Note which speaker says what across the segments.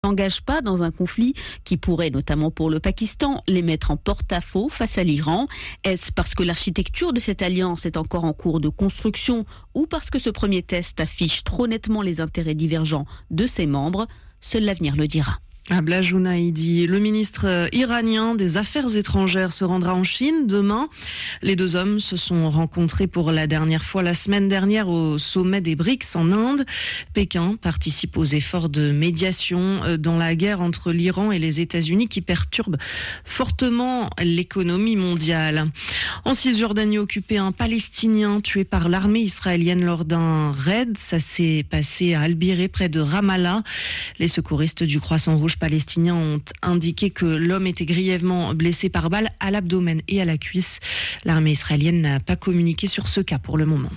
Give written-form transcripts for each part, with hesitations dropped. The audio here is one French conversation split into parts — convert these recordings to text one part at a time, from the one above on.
Speaker 1: n'engagent pas dans un conflit qui pourrait, notamment pour le Pakistan, les mettre en porte-à-faux face à l'Iran. Est-ce parce que l'architecture de cette alliance est encore en cours de construction ou parce que ce premier test affiche trop nettement les intérêts divergents de ses membres? Seul l'avenir le dira.
Speaker 2: Abla Jounaidi, le ministre iranien des Affaires étrangères se rendra en Chine demain. Les deux hommes se sont rencontrés pour la dernière fois la semaine dernière au sommet des BRICS en Inde. Pékin participe aux efforts de médiation dans la guerre entre l'Iran et les États-Unis qui perturbe fortement l'économie mondiale. En Cisjordanie occupée, un Palestinien tué par l'armée israélienne lors d'un raid. Ça s'est passé à Albiré près de Ramallah. Les secouristes du Croissant-Rouge palestiniens ont indiqué que l'homme était grièvement blessé par balle à l'abdomen et à la cuisse. L'armée israélienne n'a pas communiqué sur ce cas pour le moment.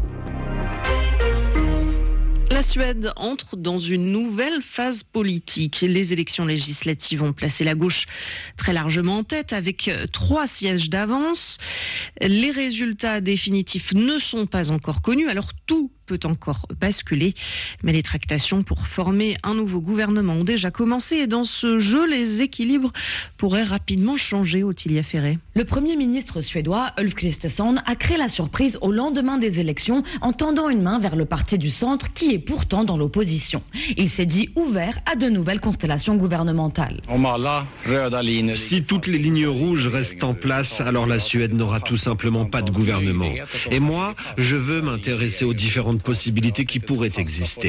Speaker 2: La Suède entre dans une nouvelle phase politique. Les élections législatives ont placé la gauche très largement en tête avec 3 sièges d'avance. Les résultats définitifs ne sont pas encore connus, alors tout peut encore basculer. Mais les tractations pour former un nouveau gouvernement ont déjà commencé et dans ce jeu, les équilibres pourraient rapidement changer, Ottilia Ferré.
Speaker 3: Le Premier ministre suédois, Ulf Kristersson, a créé la surprise au lendemain des élections en tendant une main vers le parti du centre qui est pourtant dans l'opposition. Il s'est dit ouvert à de nouvelles constellations gouvernementales.
Speaker 4: Si toutes les lignes rouges restent en place, alors la Suède n'aura tout simplement pas de gouvernement. Et moi, je veux m'intéresser aux différentes possibilités qui pourraient exister.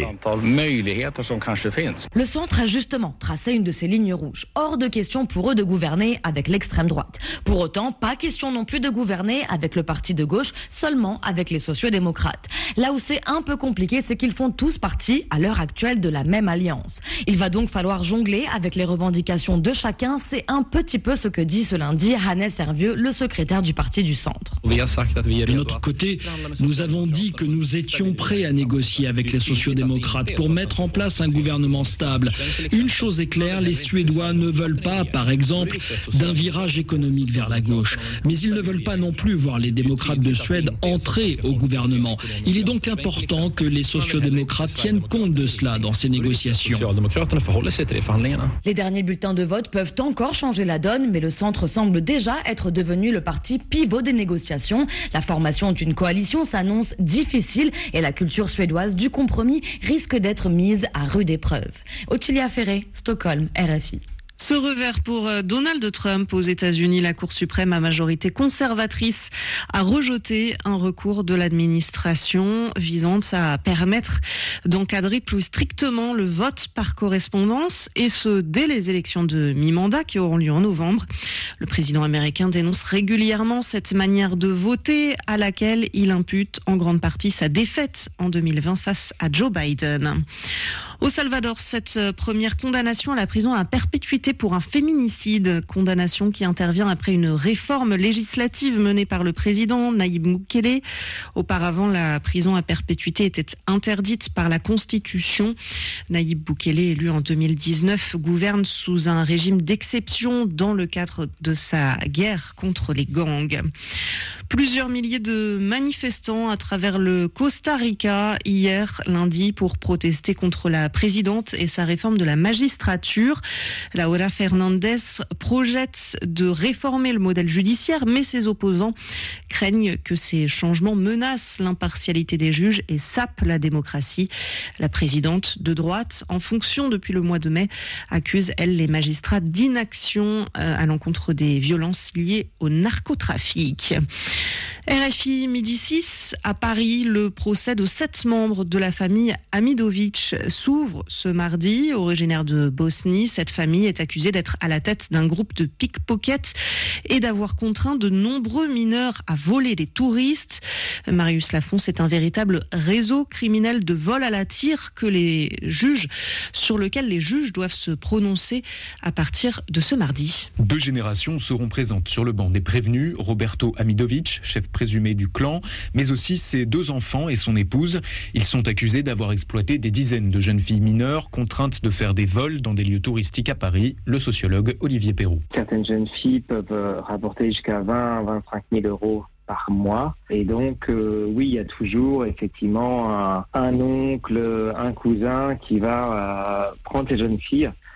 Speaker 3: Le centre a justement tracé une de ces lignes rouges. Hors de question pour eux de gouverner avec l'extrême droite. Pour autant, pas question non plus de gouverner avec le parti de gauche, seulement avec les sociaux-démocrates. Là où c'est un peu compliqué, c'est qu'ils font tous partie, à l'heure actuelle, de la même alliance. Il va donc falloir jongler avec les revendications de chacun. C'est un petit peu ce que dit ce lundi Hannes Hervieux, le secrétaire du parti du centre.
Speaker 5: De notre côté, nous avons dit que nous étions prêts à négocier avec les sociaux-démocrates pour mettre en place un gouvernement stable. Une chose est claire, les Suédois ne veulent pas, par exemple, d'un virage économique vers la gauche. Mais ils ne veulent pas non plus voir les démocrates de Suède entrer au gouvernement. Il est donc important que les sociaux-démocrates tiennent compte de cela dans ces négociations.
Speaker 3: Les derniers bulletins de vote peuvent encore changer la donne, mais le centre semble déjà être devenu le parti pivot des négociations. La formation d'une coalition s'annonce difficile et la culture suédoise du compromis risque d'être mise à rude épreuve. Ottilia Ferré, Stockholm, RFI.
Speaker 2: Ce revers pour Donald Trump aux États-Unis, la Cour suprême à majorité conservatrice a rejeté un recours de l'administration visant à permettre d'encadrer plus strictement le vote par correspondance et ce dès les élections de mi-mandat qui auront lieu en novembre. Le président américain dénonce régulièrement cette manière de voter à laquelle il impute en grande partie sa défaite en 2020 face à Joe Biden. Au Salvador, cette première condamnation à la prison à perpétuité pour un féminicide, condamnation qui intervient après une réforme législative menée par le président Nayib Bukele. Auparavant, la prison à perpétuité était interdite par la Constitution. Nayib Bukele, élu en 2019, gouverne sous un régime d'exception dans le cadre de sa guerre contre les gangs. Plusieurs milliers de manifestants à travers le Costa Rica hier lundi pour protester contre la présidente et sa réforme de la magistrature. Laura Fernandez projette de réformer le modèle judiciaire, mais ses opposants craignent que ces changements menacent l'impartialité des juges et sapent la démocratie. La présidente de droite, en fonction depuis le mois de mai, accuse, elle, les magistrats d'inaction à l'encontre des violences liées au narcotrafic. RFI midi 6, à Paris, le procès de 7 membres de la famille Amidovic s'ouvre ce mardi. Originaire de Bosnie, cette famille est accusée d'être à la tête d'un groupe de pickpockets et d'avoir contraint de nombreux mineurs à voler des touristes. Marius Lafont, c'est un véritable réseau criminel de vol à la tire sur lequel les juges doivent se prononcer à partir de ce mardi.
Speaker 6: 2 générations seront présentes sur le banc des prévenus. Roberto Amidovic, chef présumé du clan, mais aussi ses 2 enfants et son épouse. Ils sont accusés d'avoir exploité des dizaines de jeunes filles mineures contraintes de faire des vols dans des lieux touristiques à Paris. Le sociologue Olivier Perrault.
Speaker 7: Certaines jeunes filles peuvent rapporter jusqu'à 20-25 000 euros par mois. Et donc, oui, il y a toujours effectivement un oncle, un cousin qui va prendre ces jeunes filles